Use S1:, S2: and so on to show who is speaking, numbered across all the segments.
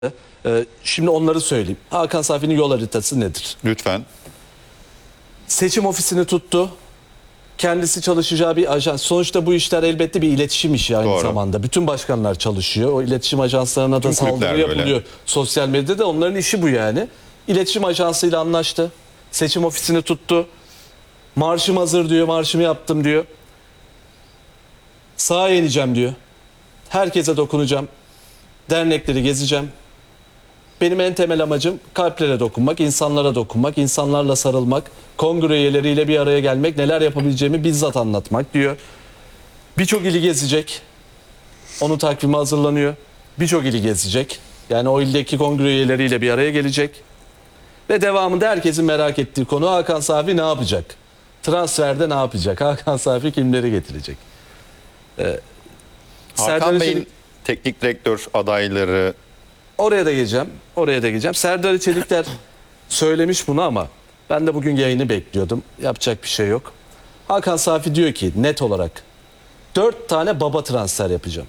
S1: Şimdi onları söyleyeyim. Hakan Safi'nin yol haritası nedir?
S2: Lütfen.
S1: Seçim ofisini tuttu. Kendisi çalışacağı bir ajans. Sonuçta bu işler elbette bir iletişim işi aynı
S2: Doğru.
S1: zamanda. Bütün başkanlar çalışıyor. O iletişim ajanslarına da
S2: Tüm kulüpler
S1: saldırı
S2: böyle.
S1: yapılıyor. Sosyal medyada onların işi bu yani. İletişim ajansıyla anlaştı. Seçim ofisini tuttu. Marşım hazır diyor. Marşımı yaptım diyor. Sahaya ineceğim diyor. Herkese dokunacağım. Dernekleri gezeceğim. Benim en temel amacım kalplere dokunmak, insanlara dokunmak, insanlarla sarılmak, kongre üyeleriyle bir araya gelmek, neler yapabileceğimi bizzat anlatmak diyor. Birçok ili gezecek. Onun takvimi hazırlanıyor. Birçok ili gezecek. Yani o ildeki kongre üyeleriyle bir araya gelecek. Ve devamında herkesin merak ettiği konu Hakan Safi ne yapacak? Transferde ne yapacak? Hakan Safi kimleri getirecek? Serdar
S2: Hakan Bey'in
S1: Çelik-
S2: teknik direktör adayları
S1: Oraya da geleceğim. Oraya da geleceğim. Serdar Çelikler söylemiş bunu ama ben de bugün yayını bekliyordum. Yapacak bir şey yok. Hakan Safi diyor ki net olarak 4 tane baba transfer yapacağım.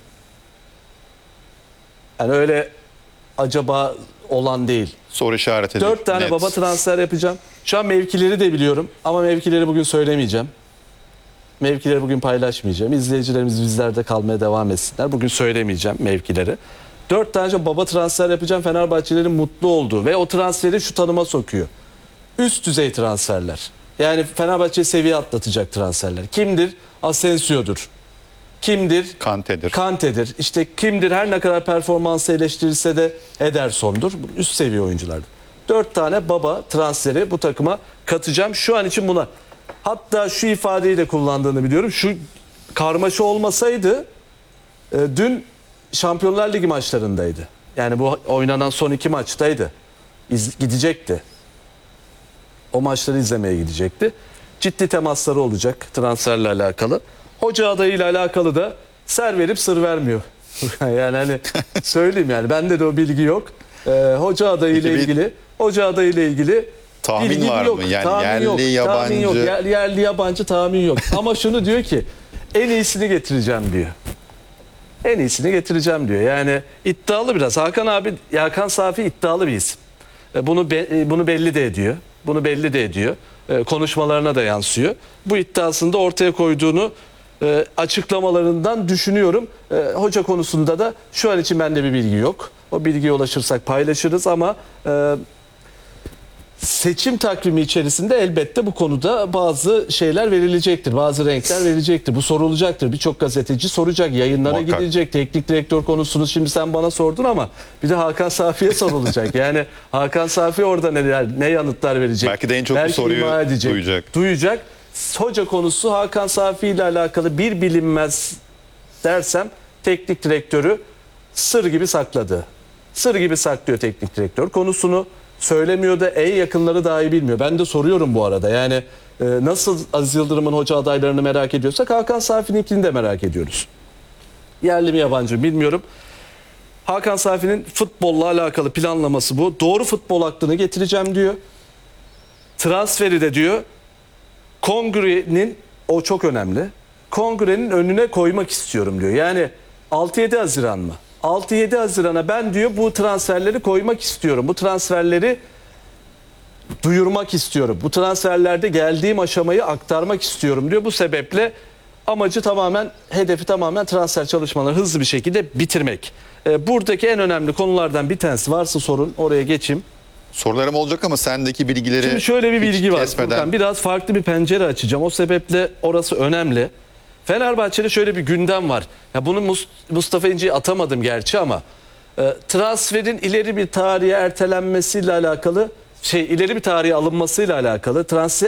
S1: Yani öyle acaba olan değil.
S2: soru işareti.
S1: 4 tane
S2: net.
S1: baba transfer yapacağım. Şu an mevkileri de biliyorum ama mevkileri bugün söylemeyeceğim. Mevkileri bugün paylaşmayacağım. İzleyicilerimiz bizlerde kalmaya devam etsinler. Bugün söylemeyeceğim mevkileri. 4 tane baba transfer yapacağım. Fenerbahçelilerin mutlu olduğu ve o transferi şu tanıma sokuyor. Üst düzey transferler. Yani Fenerbahçe seviye atlatacak transferler. Kimdir? Asensio'dur. Kimdir?
S2: Kante'dir.
S1: Kante'dir. İşte kimdir? Her ne kadar performansı eleştirilse de Ederson'dur. Üst seviye oyunculardır. 4 tane baba transferi bu takıma katacağım. Şu an için buna. Hatta şu ifadeyi de kullandığını biliyorum. Şu karmaşa olmasaydı dün Şampiyonlar Ligi maçlarındaydı. Yani bu oynanan son 2 maçtaydı. Gidecekti. O maçları izlemeye gidecekti. Ciddi temasları olacak transferle alakalı. Hoca adayıyla alakalı da ser verip sır vermiyor. Yani hani söyleyeyim yani bende de o bilgi yok. Hoca adayıyla
S2: Peki
S1: ilgili
S2: tahmin
S1: bilgim
S2: var
S1: yok.
S2: mı? Yani
S1: Tahmin
S2: yerli,
S1: yok.
S2: yabancı.
S1: Tahmin yok. Yerli yabancı tahmin yok. Ama şunu diyor ki en iyisini getireceğim diyor. En iyisini getireceğim diyor. Yani iddialı biraz. Hakan Safi iddialı bir isim. Bunu belli de ediyor. Bunu belli de ediyor. Konuşmalarına da yansıyor. Bu iddiasını da ortaya koyduğunu açıklamalarından düşünüyorum. Hoca konusunda da şu an için bende bir bilgi yok. O bilgiye ulaşırsak paylaşırız ama seçim takvimi içerisinde elbette bu konuda bazı şeyler verilecektir. Bazı renkler verilecektir. Bu sorulacaktır. Birçok gazeteci soracak. Yayınlara
S2: Muhakkak.
S1: gidilecek. Teknik direktör konusunu şimdi sen bana sordun ama bir de Hakan Safi'ye sorulacak. Yani Hakan Safi orada ne yanıtlar verecek?
S2: Belki de en çok bu soruyu
S1: ima edecek,
S2: duyacak.
S1: Duyacak. Hoca konusu Hakan Safi ile alakalı bir bilinmez dersem teknik direktörü sır gibi sakladı. Sır gibi saklıyor teknik direktör. Konusunu söylemiyor da yakınları dahi bilmiyor. Ben de soruyorum bu arada. Yani nasıl Aziz Yıldırım'ın hoca adaylarını merak ediyorsak Hakan Safi'ninkini de merak ediyoruz. Yerli mi yabancı mı bilmiyorum. Hakan Safi'nin futbolla alakalı planlaması bu. Doğru futbol aklını getireceğim diyor. Transferi de diyor kongrenin, o çok önemli. Kongrenin önüne koymak istiyorum diyor. Yani 6-7 Haziran mı? 6-7 Haziran'a ben diyor bu transferleri koymak istiyorum. Bu transferleri duyurmak istiyorum. Bu transferlerde geldiğim aşamayı aktarmak istiyorum diyor. Bu sebeple hedefi tamamen transfer çalışmaları hızlı bir şekilde bitirmek. Buradaki en önemli konulardan bir tanesi varsa sorun, oraya geçeyim.
S2: Sorularım olacak ama sendeki bilgileri
S1: Şimdi şöyle bir
S2: hiç
S1: bilgi var.
S2: kesmeden.
S1: Furkan, biraz farklı bir pencere açacağım. O sebeple orası önemli. Fenerbahçe'de şöyle bir gündem var. Ya bunu Mustafa İnci'yi atamadım gerçi ama transferin ileri bir tarihe ertelenmesiyle alakalı ileri bir tarihe alınmasıyla alakalı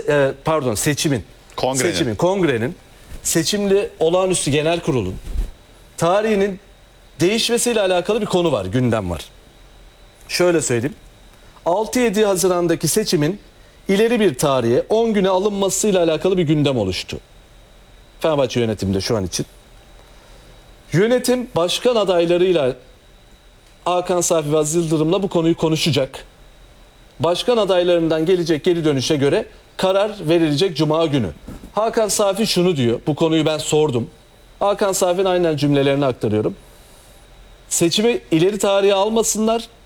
S1: kongrenin seçimli olağanüstü genel kurulun tarihinin değişmesiyle alakalı bir konu var, gündem var. Şöyle söyleyeyim. 6-7 Haziran'daki seçimin ileri bir tarihe 10 güne alınmasıyla alakalı bir gündem oluştu. Fenerbahçe yönetiminde şu an için. Yönetim başkan adaylarıyla Hakan Safi ve Aziz Yıldırım'la bu konuyu konuşacak. Başkan adaylarından gelecek geri dönüşe göre karar verilecek Cuma günü. Hakan Safi şunu diyor. Bu konuyu ben sordum. Hakan Safi'nin aynen cümlelerini aktarıyorum. Seçimi ileri tarihe almasınlar.